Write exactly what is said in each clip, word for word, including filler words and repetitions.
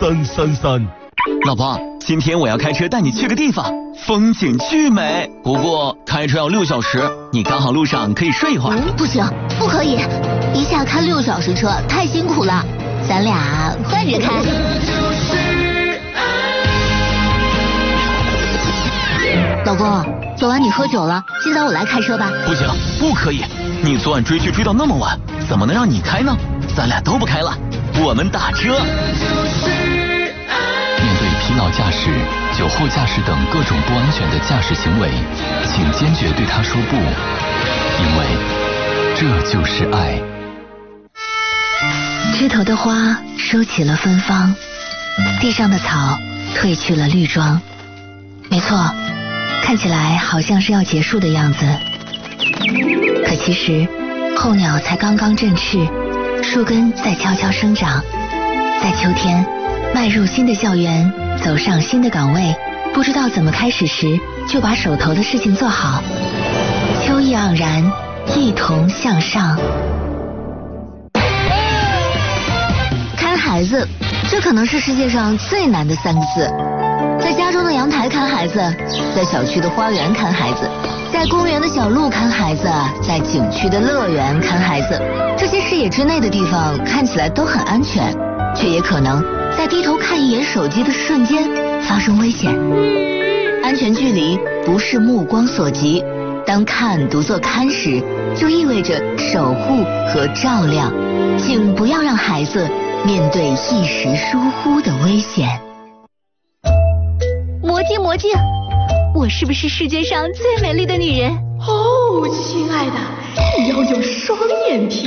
三三三。 老婆，今天我要开车带你去个地方，风景巨美，不过开车要六小时，你刚好路上可以睡一会儿。 嗯、不行，不可以，一下开六小时车太辛苦了，咱俩换着开。老公，昨晚你喝酒了，今早我来开车吧。 不行，不可以，你昨晚追剧追到那么晚，怎么能让你开呢？咱俩都不开了，我们打车。 面对疲劳驾驶、酒后驾驶等各种不安全的驾驶行为，请坚决对他说不，因为这就是爱。 枝头的花收起了芬芳，地上的草褪去了绿装。没错，看起来好像是要结束的样子，可其实候鸟才刚刚振翅，树根在悄悄生长。在秋天迈入新的校园，走上新的岗位，不知道怎么开始时就把手头的事情做好。秋意盎然，一同向上。看孩子，这可能是世界上最难的三个字。在家中的阳台看孩子，在小区的花园看孩子，在公园的小路看孩子，在景区的乐园看孩子。这些视野之内的地方看起来都很安全，却也可能在低头看一眼手机的瞬间发生危险。安全距离不是目光所及，当看读作看时，就意味着守护和照料。请不要让孩子面对一时疏忽的危险。魔镜魔镜，我是不是世界上最美丽的女人？ 哦，亲爱的，你要有双眼皮。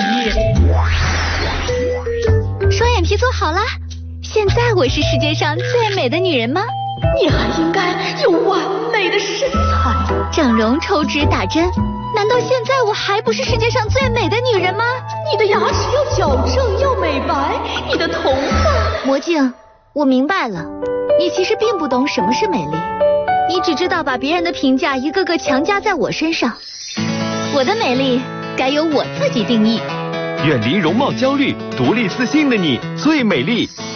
双眼皮做好了，现在我是世界上最美的女人吗？ 你还应该有完美的身材。 整容抽脂打针，难道现在我还不是世界上最美的女人吗？ 你的牙齿要矫正，要美白，你的头发…… 魔镜，我明白了，你其实并不懂什么是美丽，你只知道把别人的评价一个个强加在我身上。我的美丽该由我自己定义。 远离容貌焦虑，独立自信的你最美丽。